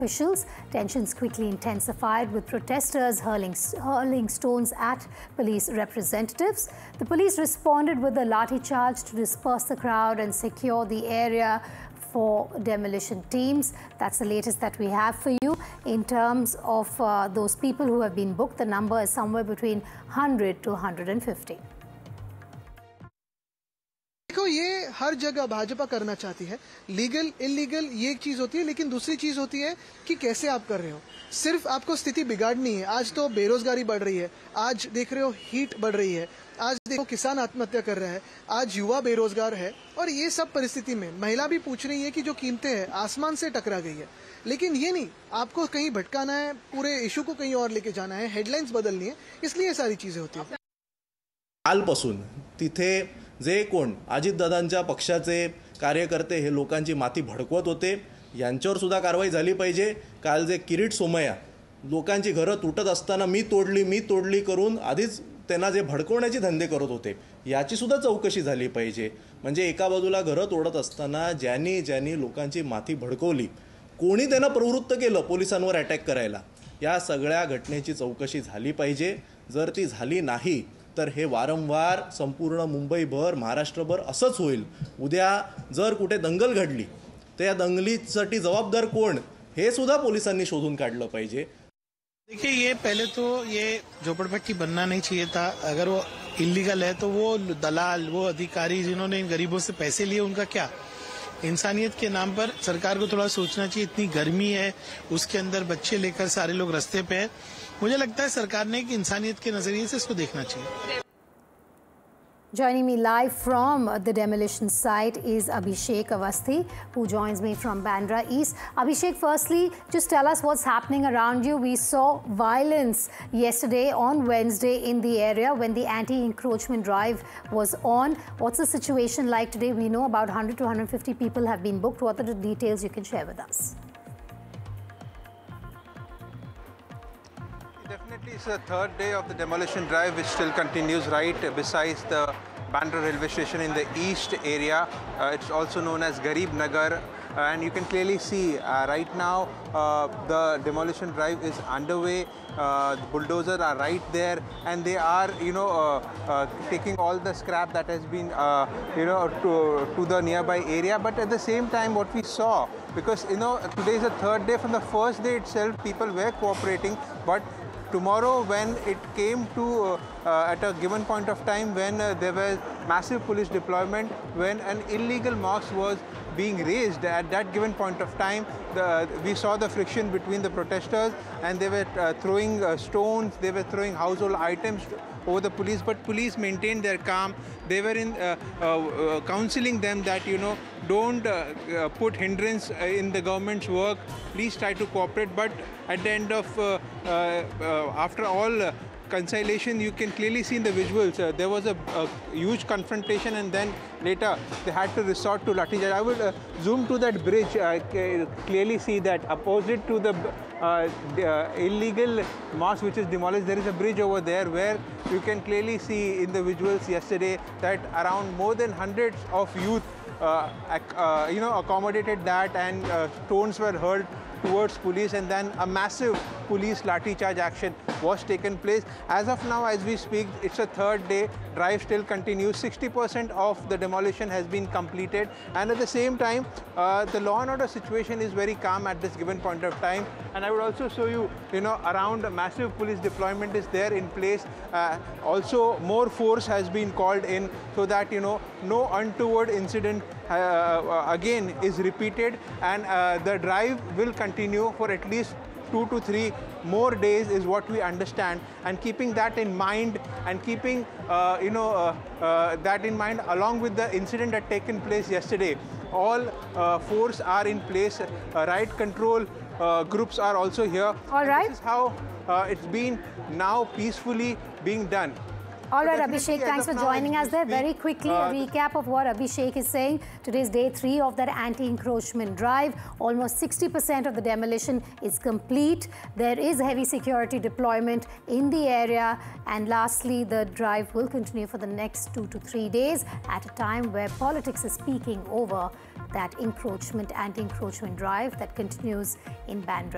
officials. Tensions quickly intensified with protesters hurling stones at police representatives. The police responded with a lathi charge to disperse the crowd and secure the area for demolition teams. That's the latest that we have for you. In terms of those people who have been booked, the number is somewhere between 100 to 150. देखो, ये हर जगह भाजपा करना चाहती है। Legal illegal ये एक चीज होती है, लेकिन दूसरी चीज होती है कि कैसे आप कर रहे हो। सिर्फ आपको स्थिति बिगाड़नी है। आज तो बेरोजगारी बढ़ रही है, आज देख रहे हो हीट बढ़ रही है, आज देखो किसान आत्महत्या कर रहा है, आज युवा बेरोजगार है। और ये सब परिस्थिति में महिला भी पूछ रही है कि जो कीमतें हैं आसमान से टकरा गई है। लेकिन ये नहीं, आपको कहीं भटकाना है, पूरे इशू को कहीं और लेके जाना है, हेडलाइंस बदलनी है, इसलिए ये सारी चीजें होती हैं। कालपासून तिथे जे कोण अजितदादांच्या पक्षाचे कार्यकर्ते हे लोकांची माती भडकवत होते, यांच्यावर सुद्धा कारवाई झाली पाहिजे। काल जे किरीट सोमय्या लोकांची घरं तुटत असताना मी तोडली करून आधीच त्यांना जे भडकवण्याचे धंदे करत होते, याची सुद्धा चौकशी झाली पाहिजे। म्हणजे एका बाजूला घरं तोडत असताना ज्यांनी लोकांची माती भडकवली, कोणी त्यांना प्रवृत्त केलं पोलिसांवर अटॅक करायला, या सगळ्या घटनेची चौकशी झाली पाहिजे। जर ती झाली नाही तर हे वारंवार संपूर्ण मुंबईभर महाराष्ट्रभर असंच होईल। उद्या जर कुठे दंगल घडली तर या दंगलीसाठी जबाबदार कोण हे सुद्धा पोलिसांनी शोधून काढलं पाहिजे। देखिए, ये पहले तो ये झोपड़पट्टी बनना नहीं चाहिए था। अगर वो इलीगल है तो वो दलाल, वो अधिकारी जिन्होंने इन गरीबों से पैसे लिए, उनका क्या? इंसानियत के नाम पर सरकार को थोड़ा सोचना चाहिए। इतनी गर्मी है, उसके अंदर बच्चे लेकर सारे लोग रास्ते पे हैं। मुझे लगता है सरकार ने कि इंसानियत के नजरिए से इसको देखना चाहिए। Joining me live from the demolition site is Abhishek Awasthi, who joins me from Bandra East. Abhishek, firstly, just tell us what's happening around you. We saw violence yesterday on Wednesday in the area when the anti-encroachment drive was on. What's the situation like today? We know about 100 to 150 people have been booked. What are the details you can share with us? Definitely, it's the third day of the demolition drive, which still continues right besides the Bandra railway station in the east area. It's also known as Garib Nagar, and you can clearly see right now the demolition drive is underway. The bulldozers are right there, and they are, taking all the scrap that has been, to the nearby area. But at the same time, what we saw, because today is the third day. From the first day itself, people were cooperating, but tomorrow, when it came to at a given point of time when there was massive police deployment, when an illegal mosque was being raised, at that given point of time, we saw the friction between the protesters, and they were throwing stones, they were throwing household items over the police, but police maintained their calm. They were counseling them that, don't put hindrance in the government's work, please try to cooperate. But at the end of, after all conciliation, you can clearly see in the visuals, there was a huge confrontation, and then later they had to resort to lathi charge. I will zoom to that bridge. I clearly see that opposite to the illegal mosque which is demolished, there is a bridge over there where you can clearly see in the visuals yesterday that around more than hundreds of youth accommodated that, and stones were hurled towards police, and then a massive police lathi charge action was taken place. As of now, as we speak, it's a third day. Drive still continues. 60% of the demolition has been completed, and at the same time, the law and order situation is very calm at this given point of time. And I would also show you, around massive police deployment is there in place. Also, more force has been called in so that no untoward incident again is repeated, and the drive will continue for at least 2 to 3 more days is what we understand. And keeping that in mind, and keeping that in mind, along with the incident that taken place yesterday, all force are in place. Riot control groups are also here. All right. This is how it's been now peacefully being done. All right, Abhishek, thanks for joining us there. Very quickly, a recap of what Abhishek is saying. Today's day 3 of that anti-encroachment drive. Almost 60% of the demolition is complete. There is heavy security deployment in the area. And lastly, the drive will continue for the next 2 to 3 days at a time where politics is speaking over that anti-encroachment drive that continues in Bandra.